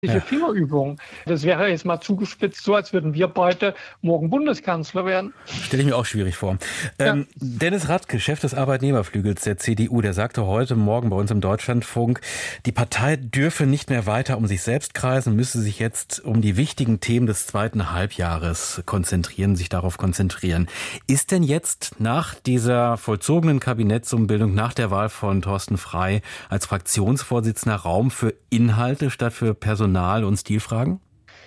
Diese Fingerübung. Das wäre jetzt mal zugespitzt, so als würden wir beide morgen Bundeskanzler werden. Stelle ich mir auch schwierig vor. Ja. Dennis Radke, Chef des Arbeitnehmerflügels der CDU, der sagte heute Morgen bei uns im Deutschlandfunk, die Partei dürfe nicht mehr weiter um sich selbst kreisen, müsse sich jetzt um die wichtigen Themen des zweiten Halbjahres sich darauf konzentrieren. Ist denn jetzt nach dieser vollzogenen Kabinettsumbildung, nach der Wahl von Thorsten Frey als Fraktionsvorsitzender Raum für Inhalte statt für Personal- und Stilfragen?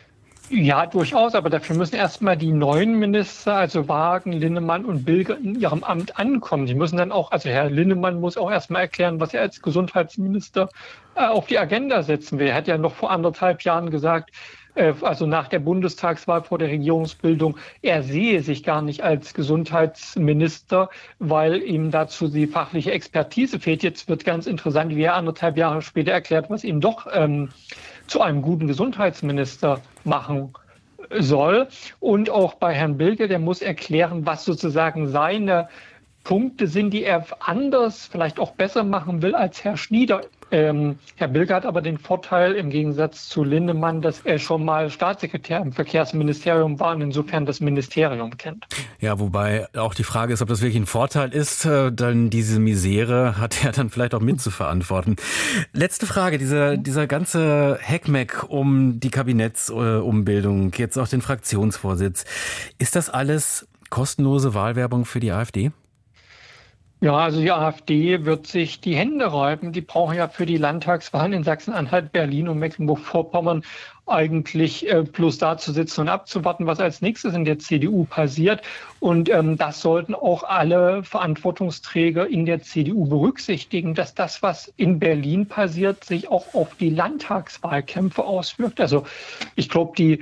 Ja, durchaus, aber dafür müssen erstmal die neuen Minister, also Wagen, Linnemann und Bilger, in ihrem Amt ankommen. Die müssen dann auch, also Herr Linnemann muss auch erstmal erklären, was er als Gesundheitsminister auf die Agenda setzen will. Er hat ja noch vor 1,5 Jahren gesagt, also nach der Bundestagswahl vor der Regierungsbildung, er sehe sich gar nicht als Gesundheitsminister, weil ihm dazu die fachliche Expertise fehlt. Jetzt wird ganz interessant, wie er 1,5 Jahre später erklärt, was ihn doch zu einem guten Gesundheitsminister machen soll. Und auch bei Herrn Bilge, der muss erklären, was sozusagen seine Punkte sind, die er anders, vielleicht auch besser machen will als Herr Schnieder. Herr Bilge hat aber den Vorteil im Gegensatz zu Linnemann, dass er schon mal Staatssekretär im Verkehrsministerium war und insofern das Ministerium kennt. Ja, wobei auch die Frage ist, ob das wirklich ein Vorteil ist, denn diese Misere hat er dann vielleicht auch mit zu verantworten. Letzte Frage, dieser ganze Heckmeck um die Kabinettsumbildung, jetzt auch den Fraktionsvorsitz, ist das alles kostenlose Wahlwerbung für die AfD? Ja, also die AfD wird sich die Hände reiben. Die brauchen ja für die Landtagswahlen in Sachsen-Anhalt, Berlin und Mecklenburg-Vorpommern eigentlich bloß da zu sitzen und abzuwarten, was als nächstes in der CDU passiert. Und das sollten auch alle Verantwortungsträger in der CDU berücksichtigen, dass das, was in Berlin passiert, sich auch auf die Landtagswahlkämpfe auswirkt. Also ich glaube, die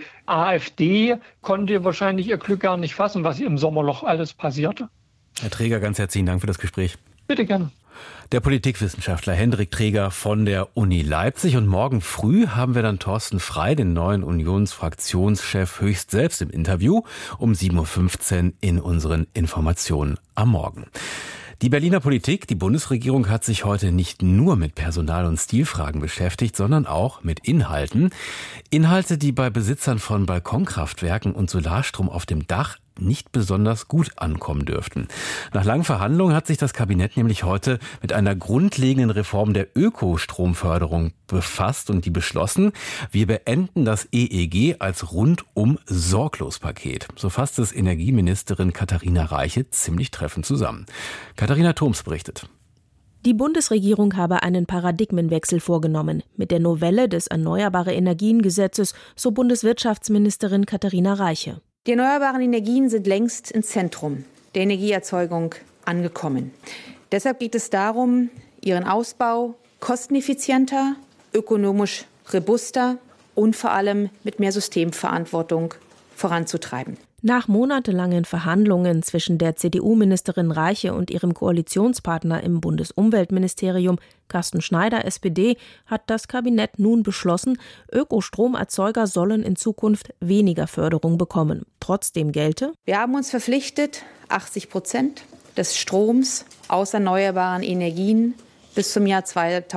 AfD konnte wahrscheinlich ihr Glück gar nicht fassen, was im Sommerloch alles passierte. Herr Träger, ganz herzlichen Dank für das Gespräch. Bitte gerne. Der Politikwissenschaftler Hendrik Träger von der Uni Leipzig. Und morgen früh haben wir dann Thorsten Frey, den neuen Unionsfraktionschef, höchst selbst im Interview um 7.15 Uhr in unseren Informationen am Morgen. Die Berliner Politik, die Bundesregierung hat sich heute nicht nur mit Personal- und Stilfragen beschäftigt, sondern auch mit Inhalten. Inhalte, die bei Besitzern von Balkonkraftwerken und Solarstrom auf dem Dach nicht besonders gut ankommen dürften. Nach langen Verhandlungen hat sich das Kabinett nämlich heute mit einer grundlegenden Reform der Ökostromförderung befasst und die beschlossen, wir beenden das EEG als rundum Sorglos-Paket. So fasst es Energieministerin Katharina Reiche ziemlich treffend zusammen. Katharina Thoms berichtet. Die Bundesregierung habe einen Paradigmenwechsel vorgenommen mit der Novelle des Erneuerbare-Energien-Gesetzes, so Bundeswirtschaftsministerin Katharina Reiche. Die erneuerbaren Energien sind längst im Zentrum der Energieerzeugung angekommen. Deshalb geht es darum, ihren Ausbau kosteneffizienter, ökonomisch robuster und vor allem mit mehr Systemverantwortung voranzutreiben. Nach monatelangen Verhandlungen zwischen der CDU-Ministerin Reiche und ihrem Koalitionspartner im Bundesumweltministerium, Carsten Schneider, SPD, hat das Kabinett nun beschlossen, Ökostromerzeuger sollen in Zukunft weniger Förderung bekommen. Trotzdem gelte: Wir haben uns verpflichtet, 80% des Stroms aus erneuerbaren Energien bis zum Jahr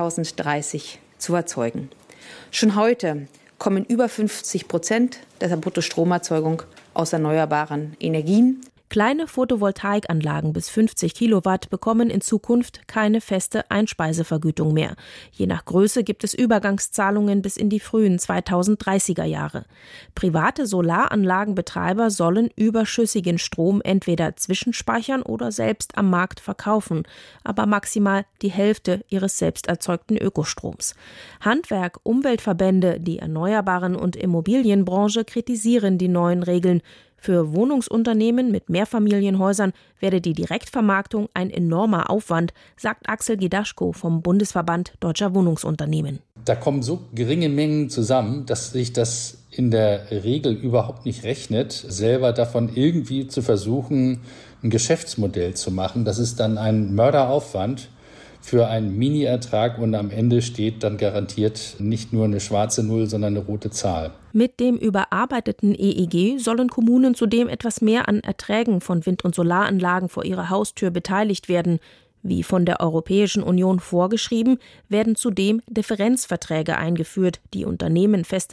2030 zu erzeugen. Schon heute kommen über 50% der Bruttostromerzeugung aus erneuerbaren Energien. Kleine Photovoltaikanlagen bis 50 Kilowatt bekommen in Zukunft keine feste Einspeisevergütung mehr. Je nach Größe gibt es Übergangszahlungen bis in die frühen 2030er Jahre. Private Solaranlagenbetreiber sollen überschüssigen Strom entweder zwischenspeichern oder selbst am Markt verkaufen, aber maximal die Hälfte ihres selbst erzeugten Ökostroms. Handwerk, Umweltverbände, die Erneuerbaren- und Immobilienbranche kritisieren die neuen Regeln. Für Wohnungsunternehmen mit Mehrfamilienhäusern werde die Direktvermarktung ein enormer Aufwand, sagt Axel Gedaschko vom Bundesverband Deutscher Wohnungsunternehmen. Da kommen so geringe Mengen zusammen, dass sich das in der Regel überhaupt nicht rechnet, selber davon irgendwie zu versuchen, ein Geschäftsmodell zu machen. Das ist dann ein Mörderaufwand für einen Mini-Ertrag und am Ende steht dann garantiert nicht nur eine schwarze Null, sondern eine rote Zahl. Mit dem überarbeiteten EEG sollen Kommunen zudem etwas mehr an Erträgen von Wind- und Solaranlagen vor ihrer Haustür beteiligt werden. Wie von der Europäischen Union vorgeschrieben, werden zudem Differenzverträge eingeführt, die Unternehmen feste